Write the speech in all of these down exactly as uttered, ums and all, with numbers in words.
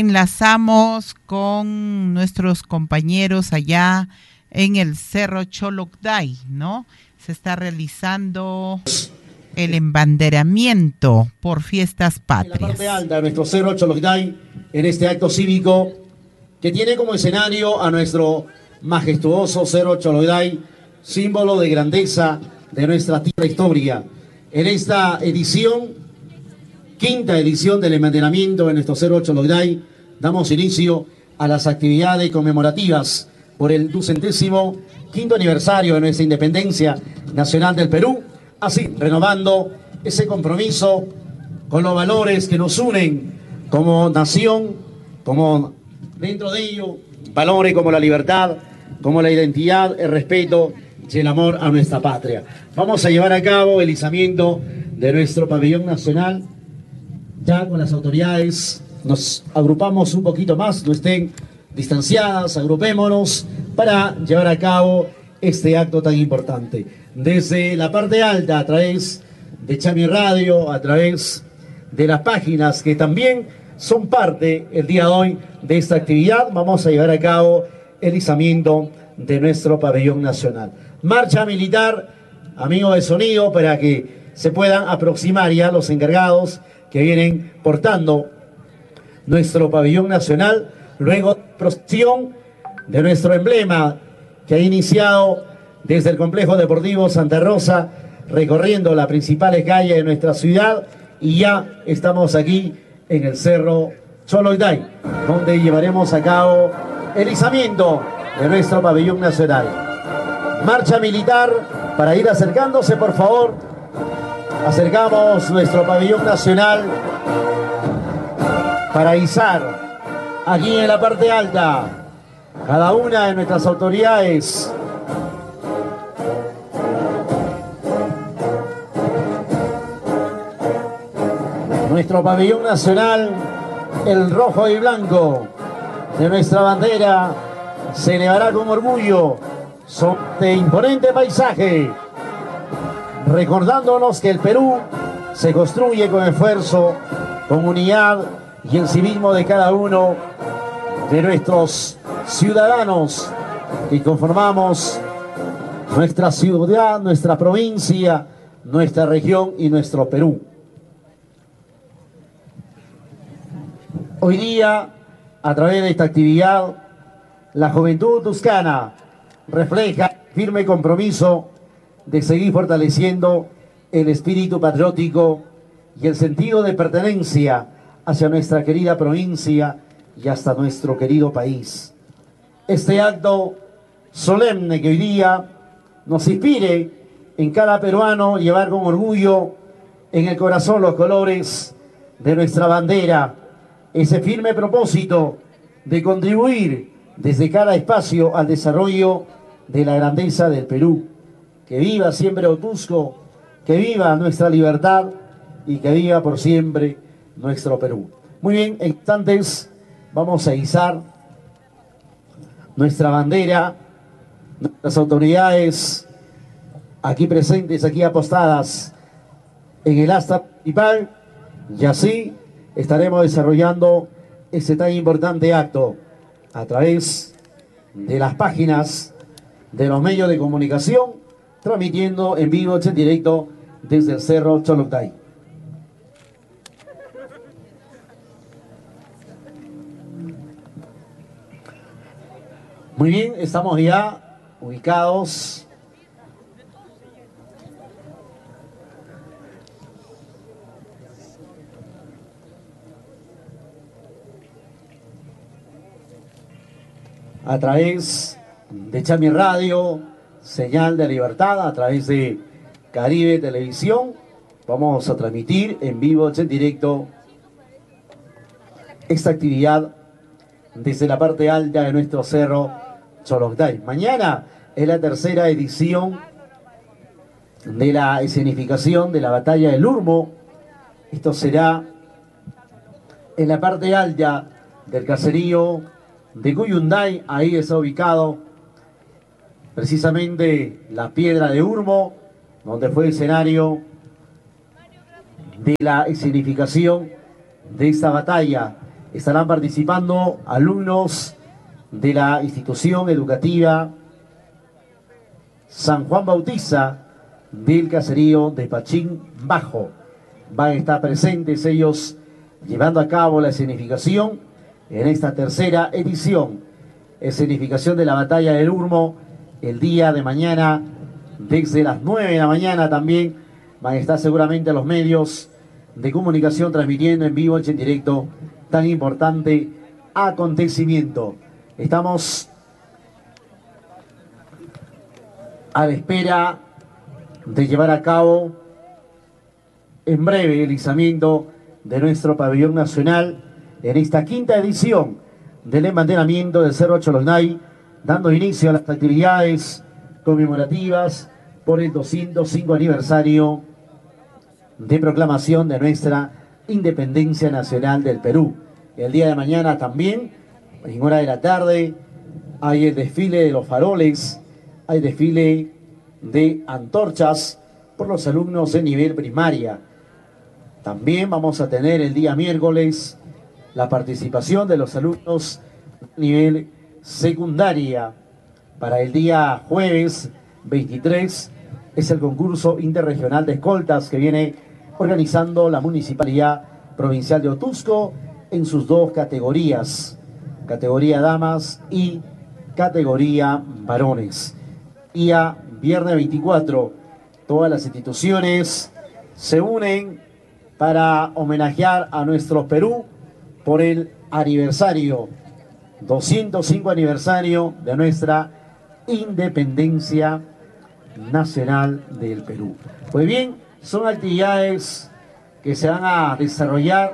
Enlazamos con nuestros compañeros allá en el Cerro Cholocday, ¿no? Se está realizando el embanderamiento por fiestas patrias. En la parte alta de nuestro Cerro Cholocday, en este acto cívico que tiene como escenario a nuestro majestuoso Cerro Cholocday, símbolo de grandeza de nuestra tierra historia. En esta edición, quinta edición del embanderamiento en nuestro Cerro Cholocday, damos inicio a las actividades conmemorativas por el ducentésimo quinto aniversario de nuestra independencia nacional del Perú, así renovando ese compromiso con los valores que nos unen como nación, como dentro de ello valores como la libertad, como la identidad, el respeto y el amor a nuestra patria. Vamos a llevar a cabo el izamiento de nuestro pabellón nacional, ya con las autoridades. Nos agrupamos un poquito más, no estén distanciadas, agrupémonos para llevar a cabo este acto tan importante. Desde la parte alta, a través de Chami Radio, a través de las páginas que también son parte el día de hoy de esta actividad, vamos a llevar a cabo el izamiento de nuestro pabellón nacional. Marcha militar, amigos de sonido, para que se puedan aproximar ya los encargados que vienen portando nuestro pabellón nacional, luego procesión de nuestro emblema que ha iniciado desde el complejo deportivo Santa Rosa, recorriendo las principales calles de nuestra ciudad, y ya estamos aquí en el Cerro Cholocday, donde llevaremos a cabo el izamiento de nuestro pabellón nacional. Marcha militar, para ir acercándose, por favor, acercamos nuestro pabellón nacional para izar aquí en la parte alta. Cada una de nuestras autoridades nuestro pabellón nacional, el rojo y blanco de nuestra bandera, se elevará con orgullo sobre este imponente paisaje, recordándonos que el Perú se construye con esfuerzo, con unidad y el civismo de cada uno de nuestros ciudadanos que conformamos nuestra ciudad, nuestra provincia, nuestra región y nuestro Perú. Hoy día, a través de esta actividad, la juventud tuscana refleja firme compromiso de seguir fortaleciendo el espíritu patriótico y el sentido de pertenencia hacia nuestra querida provincia y hasta nuestro querido país. Este acto solemne que hoy día nos inspire en cada peruano llevar con orgullo en el corazón los colores de nuestra bandera, ese firme propósito de contribuir desde cada espacio al desarrollo de la grandeza del Perú. Que viva siempre Otusco, que viva nuestra libertad y que viva por siempre nuestro Perú. Muy bien, en instantes vamos a izar nuestra bandera, nuestras autoridades aquí presentes, aquí apostadas en el asta principal, y así estaremos desarrollando ese tan importante acto a través de las páginas de los medios de comunicación, transmitiendo en vivo, en directo desde el Cerro Cholocday. Muy bien, estamos ya ubicados a través de Chami Radio, señal de libertad, a través de Caribe Televisión. Vamos a transmitir en vivo, en directo, esta actividad desde la parte alta de nuestro Cerro Cholocday. Mañana es la tercera edición de la escenificación de la batalla del Urmo. Esto será en la parte alta del caserío de Cuyunday. Ahí está ubicado precisamente la piedra de Urmo, donde fue escenario de la escenificación de esta batalla estarán participando alumnos de la institución educativa San Juan Bautista del caserío de Pachín Bajo. Van a estar presentes ellos llevando a cabo la escenificación en esta tercera edición, escenificación de la batalla del Urmo, el día de mañana desde las nueve de la mañana. También van a estar seguramente los medios de comunicación transmitiendo en vivo y en directo tan importante acontecimiento. Estamos a la espera de llevar a cabo en breve el izamiento de nuestro pabellón nacional en esta quinta edición del embanderamiento del Cerro Cholocday, dando inicio a las actividades conmemorativas por el doscientos cinco aniversario de proclamación de nuestra independencia nacional del Perú. El día de mañana también, en hora de la tarde, hay el desfile de los faroles, hay desfile de antorchas por los alumnos de nivel primaria. También vamos a tener el día miércoles la participación de los alumnos de nivel secundaria. Para el día jueves veintitrés es el concurso interregional de escoltas que viene organizando la Municipalidad Provincial de Otusco en sus dos categorías, categoría damas y categoría varones. Día viernes veinticuatro, todas las instituciones se unen para homenajear a nuestro Perú por el aniversario, doscientos cinco aniversario de nuestra independencia nacional del Perú. Pues bien, son actividades que se van a desarrollar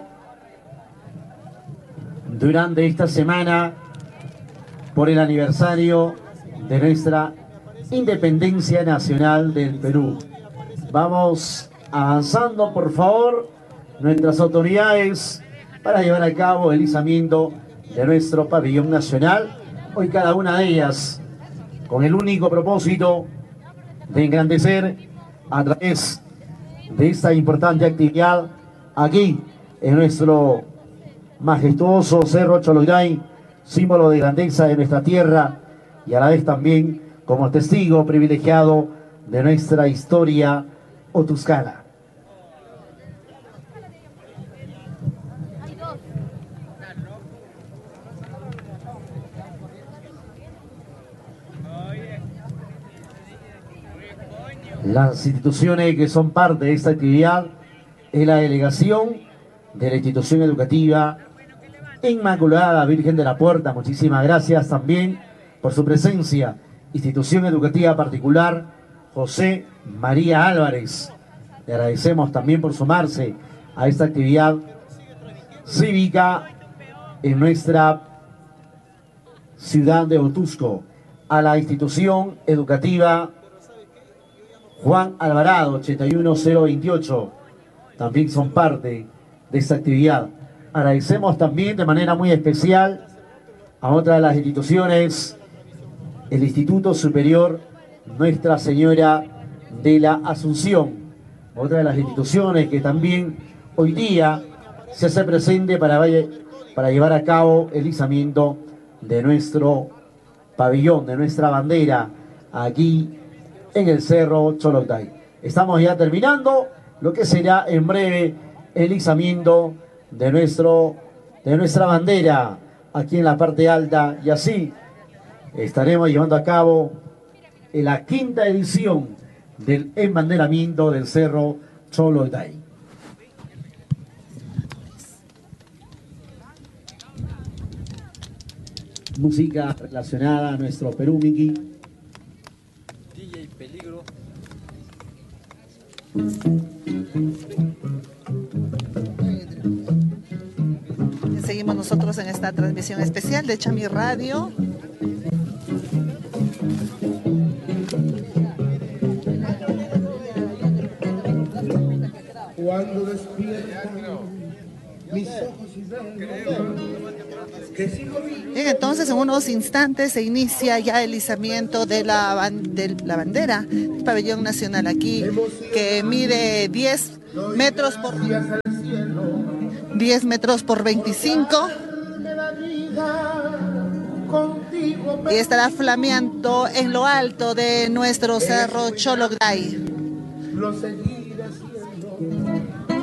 durante esta semana por el aniversario de nuestra independencia nacional del Perú. Vamos avanzando, por favor, nuestras autoridades para llevar a cabo el izamiento de nuestro pabellón nacional. Hoy cada una de ellas con el único propósito de engrandecer a través de esta importante actividad aquí en nuestro majestuoso Cerro Cholocday, símbolo de grandeza de nuestra tierra y a la vez también como testigo privilegiado de nuestra historia otuscana. Las instituciones que son parte de esta actividad es la delegación de la institución educativa Inmaculada Virgen de la Puerta. Muchísimas gracias también por su presencia. Institución educativa particular José María Álvarez. Le agradecemos también por sumarse a esta actividad cívica en nuestra ciudad de Otusco. A la institución educativa Juan Alvarado, ochenta y uno cero veintiocho, también son parte de esta actividad. Agradecemos también de manera muy especial a otra de las instituciones, el Instituto Superior Nuestra Señora de la Asunción, otra de las instituciones que también hoy día se hace presente para, para llevar a cabo el izamiento de nuestro pabellón, de nuestra bandera, aquí en el Cerro Cholocday. Estamos ya terminando lo que será en breve el izamiento de, nuestro, de nuestra bandera aquí en la parte alta, y así estaremos llevando a cabo en la quinta edición del embanderamiento del Cerro Cholocday. Música relacionada a nuestro Perú, Miki. D J Peligro. Seguimos nosotros en esta transmisión especial de Chami Radio. Cuando despierto mis ojos y veo que sigo vivo. Bien, entonces en unos instantes se inicia ya el izamiento de la, ban de la bandera del pabellón nacional aquí, que mide diez metros por diez metros por veinticinco. contigo y estará flameando en lo alto de nuestro cerro Cholocday. lo seguiré haciendo.